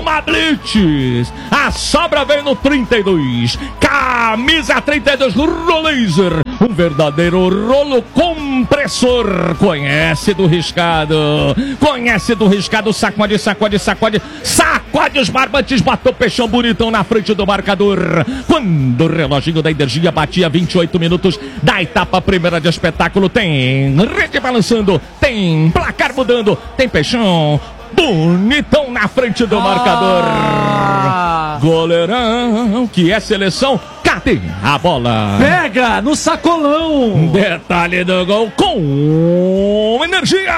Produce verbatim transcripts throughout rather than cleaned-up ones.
uma blitz. A sobra veio no trinta e dois. Camisa trinta e dois, Roleiser. Um verdadeiro rolo compressor. Conhece do riscado. Conhece do riscado. Sacode, sacode, sacode. Sacode os barbantes. Bateu o peixão bonitão na frente do marcador. Quando o reloginho da energia batia vinte e oito minutos da etapa primeira de espetáculo. Tem rede balançando. Tem placar mudando. Tem peixão bonitão na frente do ah. marcador. Goleirão, que é seleção. Cadê a bola? Pega no sacolão. Detalhe do gol com energia.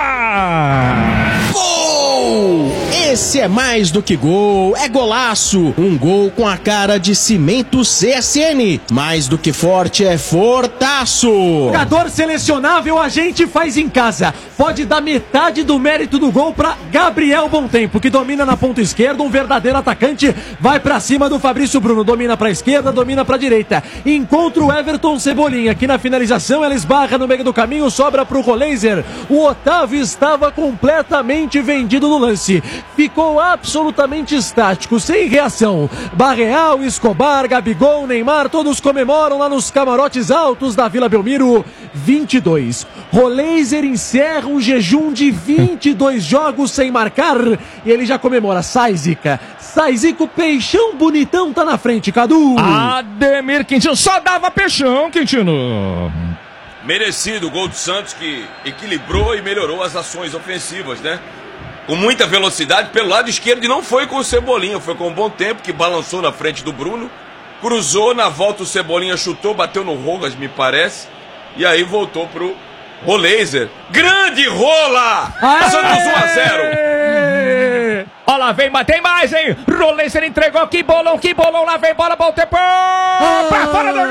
Gol! Esse é mais do que gol, é golaço. Um gol com a cara de Cimento C S N. Mais do que forte, é fortaço. Jogador selecionável a gente faz em casa. Pode dar metade do mérito do gol para Gabriel Bontempo, que domina na ponta esquerda, um verdadeiro atacante. Vai para cima do Fabrício Bruno, domina para esquerda, domina para direita. Encontra o Everton Cebolinha, que na finalização ela esbarra no meio do caminho, sobra pro Roleiser. O Otávio estava completamente vendido no lance. Ficou absolutamente estático, sem reação. Barreal, Escobar, Gabigol, Neymar, todos comemoram lá nos camarotes altos da Vila Belmiro. vinte e dois. Roleiser encerra um jejum de vinte e dois jogos sem marcar. E ele já comemora. Sai, Zica. Sai, Zica, o peixão bonitão tá na frente, Cadu. Ademir Quintino. Só dava peixão, Quintino. Merecido o gol do Santos, que equilibrou e melhorou as ações ofensivas, né? Com muita velocidade pelo lado esquerdo, e não foi com o Cebolinha, foi com o Bontempo, que balançou na frente do Bruno, cruzou, na volta o Cebolinha chutou, bateu no Rogas, me parece, e aí voltou pro Roleiser. Grande rola! Aê! Santos um a zero. Olha lá, vem, mas tem mais, hein? Roleiser entregou, que bolão, que bolão, lá vem bola, Bontempo! Ah! Pra fora do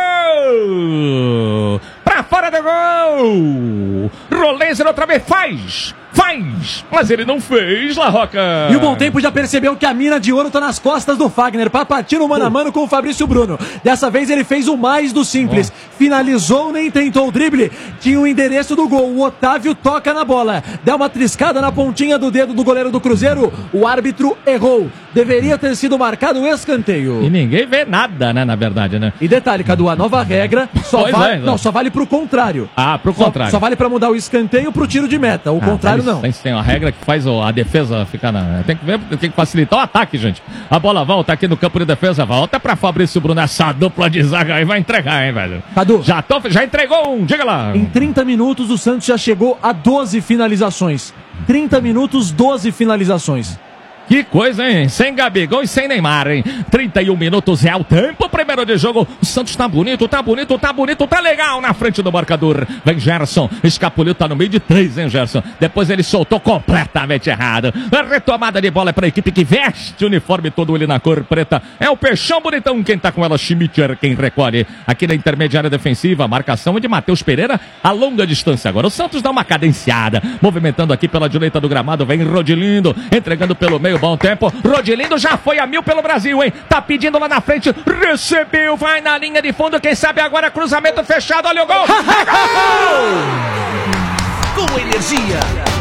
gol! Pra fora do gol! Roleiser outra vez, faz! Faz! Mas ele não fez, La Roca! E o Bontempo já percebeu que a mina de ouro tá nas costas do Fagner. Papatino mano a mano com o Fabrício Bruno. Dessa vez ele fez o mais do simples. Oh. Finalizou, nem tentou o drible. Tinha o endereço do gol. O Otávio toca na bola. Dá uma triscada na pontinha do dedo do goleiro do Cruzeiro. O árbitro errou. Deveria ter sido marcado um escanteio. E ninguém vê nada, né, na verdade, né? E detalhe, Cadu, a nova regra só, vale, é, não, só vale pro contrário. Ah, pro contrário. Só, só vale pra mudar o escanteio pro tiro de meta. O ah, contrário tem, não. Tem, tem uma regra que faz a defesa ficar na... Tem que ver, tem que facilitar o ataque, gente. A bola volta aqui no campo de defesa, volta pra Fabrício Bruno. Essa dupla de zaga aí vai entregar, hein, velho? Cadu. Já, tô, já entregou um, diga lá. Em trinta minutos o Santos já chegou a doze finalizações. trinta minutos, doze finalizações. Que coisa, hein? Sem Gabigol e sem Neymar, hein? trinta e um minutos é o tempo primeiro de jogo. O Santos tá bonito, tá bonito, tá bonito, tá legal na frente do marcador. Vem Gerson, escapuliu, tá no meio de três, hein, Gerson? Depois ele soltou completamente errado. A retomada de bola é pra equipe que veste o uniforme todo ele na cor preta. É o Peixão bonitão quem tá com ela, Schmitter quem recolhe. Aqui na intermediária defensiva, a marcação é de Matheus Pereira a longa distância. Agora o Santos dá uma cadenciada, movimentando aqui pela direita do gramado, vem Rodilindo, entregando pelo meio. Bom tempo, Rodilindo já foi a mil pelo Brasil, hein? Tá pedindo lá na frente, recebeu, vai na linha de fundo, quem sabe agora cruzamento fechado, olha o gol! Com energia!